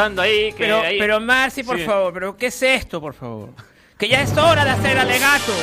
Ahí, pero Marci, por favor, pero ¿qué es esto, por favor? Que ya es hora de hacer alegato.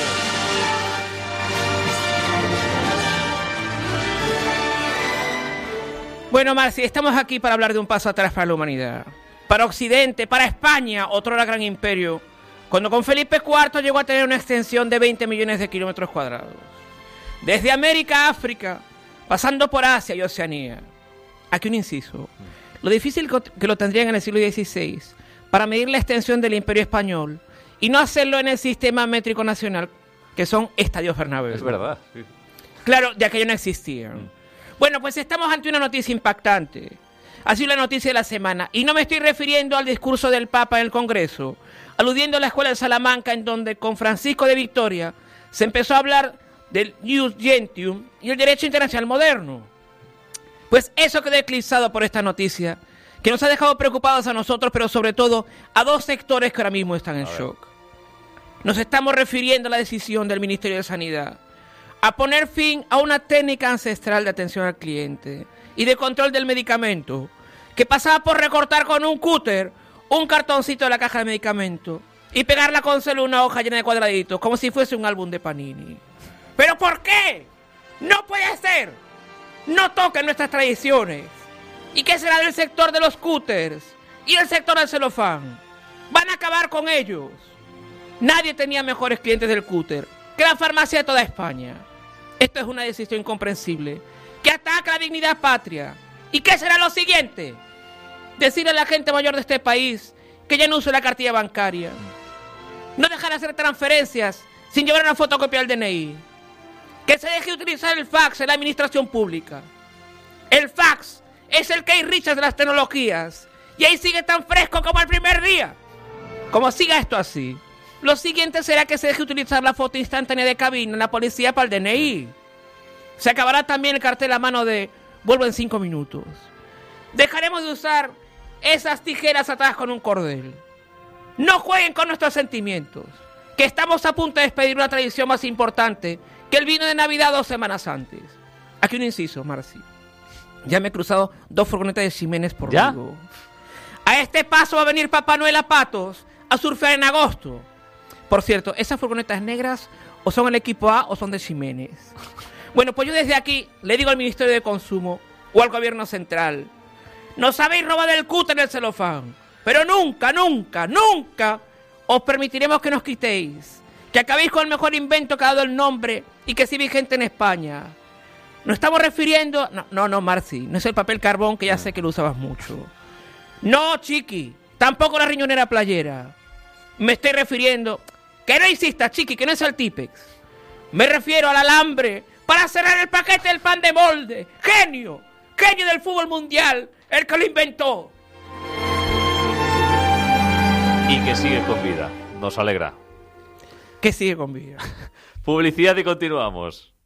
Bueno, Marci, estamos aquí para hablar de un paso atrás para la humanidad. Para Occidente, para España, otrora gran imperio, cuando con Felipe IV llegó a tener una extensión de 20 millones de kilómetros cuadrados. Desde América a África, pasando por Asia y Oceanía. Aquí un inciso. Lo difícil que lo tendrían en el siglo XVI para medir la extensión del imperio español y no hacerlo en el sistema métrico nacional, que son estadios Bernabéu. Es verdad. Sí. Claro, de aquello no existían. Bueno, pues estamos ante una noticia impactante. Ha sido la noticia de la semana. Y no me estoy refiriendo al discurso del Papa en el Congreso, aludiendo a la escuela de Salamanca, en donde con Francisco de Vitoria se empezó a hablar del Ius Gentium y el derecho internacional moderno. Pues eso quedó eclipsado por esta noticia, que nos ha dejado preocupados a nosotros, pero sobre todo a dos sectores que ahora mismo están en shock. Nos estamos refiriendo a la decisión del Ministerio de Sanidad a poner fin a una técnica ancestral de atención al cliente y de control del medicamento, que pasaba por recortar con un cúter un cartoncito de la caja de medicamento y pegarla con solo una hoja llena de cuadraditos, como si fuese un álbum de Panini. ¿Pero por qué? ¡No puede ser! ¡No toquen nuestras tradiciones! ¿Y qué será del sector de los cúters? ¿Y el sector del celofán? ¡Van a acabar con ellos! Nadie tenía mejores clientes del cúter que la farmacia de toda España. Esto es una decisión incomprensible que ataca la dignidad patria. ¿Y qué será lo siguiente? Decirle a la gente mayor de este país que ya no use la cartilla bancaria. No dejar de hacer transferencias sin llevar una fotocopia del DNI. Que se deje utilizar el fax en la administración pública. El fax es el Keith Richards de las tecnologías. Y ahí sigue tan fresco como el primer día. Como siga esto así, lo siguiente será que se deje utilizar la foto instantánea de cabina en la policía para el DNI. Se acabará también el cartel a mano de vuelvo en 5 minutos. Dejaremos de usar esas tijeras atadas con un cordel. No jueguen con nuestros sentimientos, que estamos a punto de despedir una tradición más importante que el vino de Navidad 2 semanas antes. Aquí un inciso, Marci. Ya me he cruzado 2 furgonetas de Ximénez por Vigo. A este paso va a venir Papá Noel a Patos a surfear en agosto. Por cierto, ¿esas furgonetas negras o son el equipo A o son de Ximénez? Bueno, pues yo desde aquí le digo al Ministerio de Consumo o al Gobierno Central: nos habéis robado el cúter del celofán, pero nunca, nunca, nunca os permitiremos que nos quitéis, que acabéis con el mejor invento que ha dado el nombre y que sigue vigente en España. Nos estamos refiriendo... No, Marci, no es el papel carbón, que ya sé que lo usabas mucho. No, chiqui, tampoco la riñonera playera. Me estoy refiriendo... Que no insistas, chiqui, que no es el Tipex. Me refiero al alambre para cerrar el paquete del pan de molde. ¡Genio! ¡Genio del fútbol mundial! ¡El que lo inventó! Y que sigue con vida. Nos alegra. Que sigue con vida. Publicidad y continuamos.